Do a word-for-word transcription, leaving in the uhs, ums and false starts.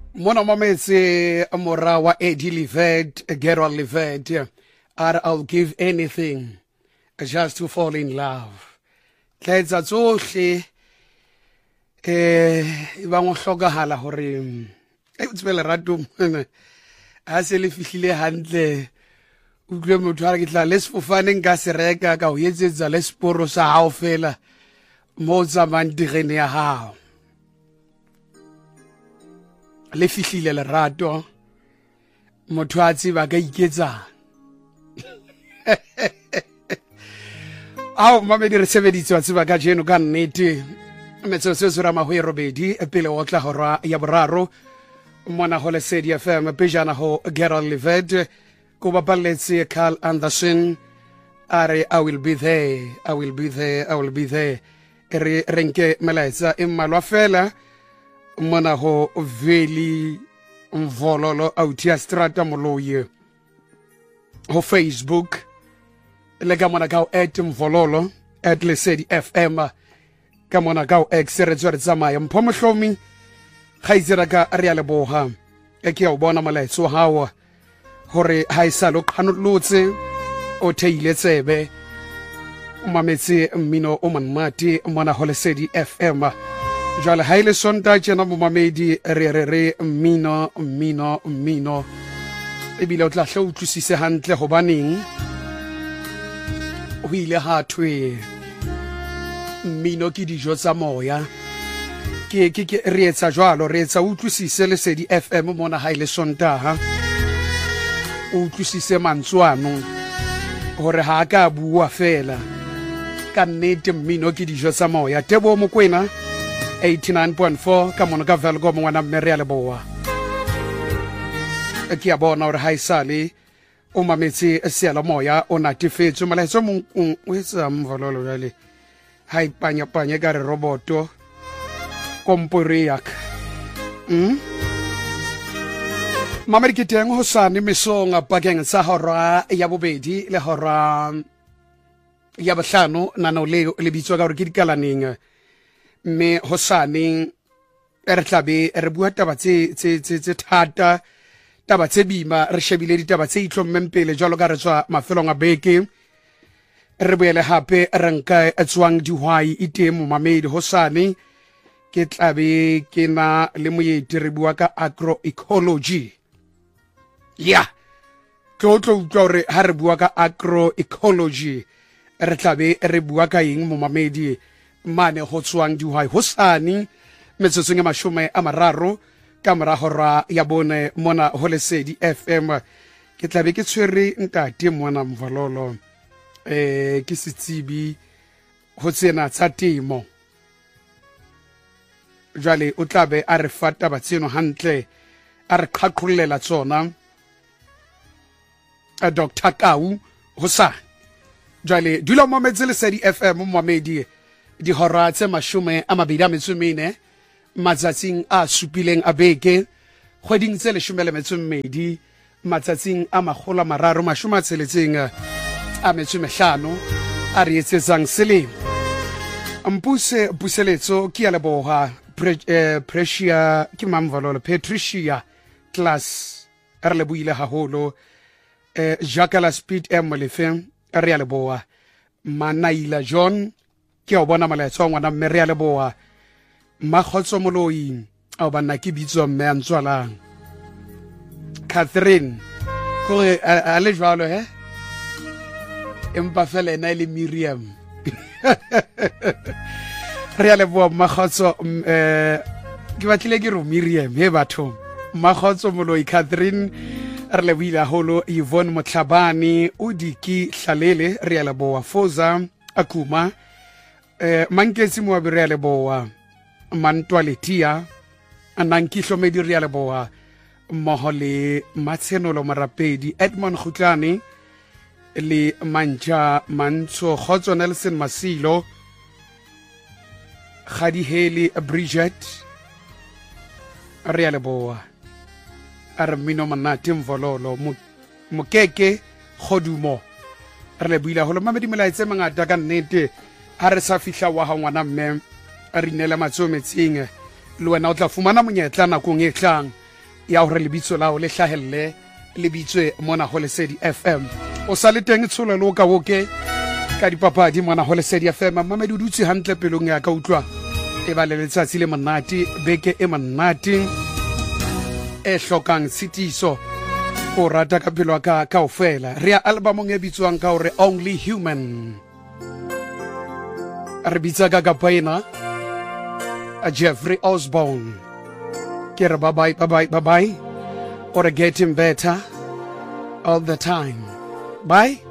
Mona mametse mora wa Eddie Livet, Gerald Livet, are I'll give anything just to fall in love. Tletsa tsohle eh ba ngo hlokahala hore e tsebe lerato a se le fihlile hantle o tle motho a re ke tla le sefofane nka se reka ka o etsetsa le sporo sa hao fela mo tsamang direne ya hao le fihlile lerato motho a tseba ka iketsa ao mamedi re sebeditse wa tseba ka jeno ka nnete metsotso se rama ho e robedi pele o tla hora ya boraro mona ho Lesedi F M pejana ho Gerald Livet ko bapaletse Carl Anderson are I will be there I will be there I will be there re renke melaetsa e mmalwa fela mona ho Veli Mvololo autia strata moloye ho Facebook le ka mona ka at Mvololo at Lesedi F M ka mona ka X re tswere tsamaya mphomohlomi ga itsera ka re a leboga e ke o bona molaetso hawa hore ha isalo qhanolotse o theile tsebe o mametse mmino o manmati mona ho Lesedi F M jwale ha ile sonta tjena mo mamedi re re re mmino mmino mmino e bile o tla hla utlwisise hantle hobaneng o ile ha thwe mmino ke dijo tsa moya ke ke ke re etsa jwalo re etsa utlwisise Lesedi F M mona ha ile sonta ha utlwisise mantswano hore ha ka bua fela ka nnete mmino ke dijo tsa moya Tebo Mokwena eighty-nine point four ka mona ka Velgo mwana mmere ya leboa ke a bona hore ha isale o mametse seala moya o natifetse malaetso mo o etsa Mvololo jale ha ipanya panya ka re roboto komporiak mm mamedi ke teng ho sane mesonga pakeng sa hora ya bobedi le hora ya bohlano nana le le bitswa ka hore ke dikalaneng me ho sane re tlabe re bua taba tse tse tse thata taba tse bima re shebile ditaba tse itlhommeng pele jalo ka re tswa mafelong a beke re boele hape re nka etswang dihwai ite mo mamedi ho sane ke tlabe ke na le moeti re bua ka agroecology ya ke o tlo utlwa hore ha re bua ka agroecology re tlabe re bua ka eng mo mamedi mane ho tswang dihwai ho sane metsotso e mashome a mararo ka mora hora ya bone mona ho Lesedi F M ke tlabe ke tshwere ntate mona Mvololo eh ke setsibi ho tsena tsa temo jwale o tlabe a re fata batseno hantle a re qhaqhollela tsona a Doctor Kau ho sa jwale dula mo metse Lesedi F M mo mamedi di hora tse mashome a mabedi a metso mene matsatsing a supileng a beke kgweding tse leshome le metso mmedi matsatsing a makgolo a mararo mashome a tsheletseng a metso mehlano a re etsetsang selemo mpuse puseletso ke ya leboga Precious ke Mamvololo Patricia class re le buile haholo eh Jacques Speed M lefe re ya leboga Manaila John ke o bona malaetso ngwana mme re ya leboa Magotso Moloi a bana ke bitso mme a ntswalang Catherine ko a le jwalo he empa fela ena le Miriam re ya leboa Magotso eh ke batlile ke ro Miriam he batho Magotso Moloi Catherine re le buile holo Yvonne Motlhabane o diki hlalele re ya leboa Foza Akuma eh manketsi mo be re le boa mantwa letia ananki hlomedi re le boa mohole matsenolo marapedi Edmond Khutlane le manja mantsho Khotso Nelson Masilo Khadi Heli Bridget re le boa armino manati Mvololo mokeke khodumo re le buila holo mamedi melaetse mangata ka nnete a re sa fihla wa ha ngwana mme a re inela matsometseng le wena o tla fumana monyetla nakong e tlang ya hore lebitso lao le hlahelle le bitswe mona ho Lesedi F M. O sa le teng tsholelo ka boke ka dipapadi mona ho Lesedi F M. Mamedi o dutse hantle pelong ya ka utlwa e ba le letsatsi le monate, beke e monate e hlokang tshitiso o rata ka pelo ka kaofela. Re ya albumong e bitswang ka hore Only Human. Re bitsa ka kapaina a Jeffrey Osborne. Ke re bye bye bye bye bye bye or getting better all the time. Bye.